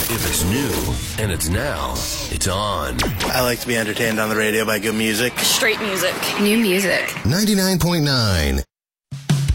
If it's new and it's now, it's on. I like to be entertained on the radio by good music. Straight music. New music. 99.9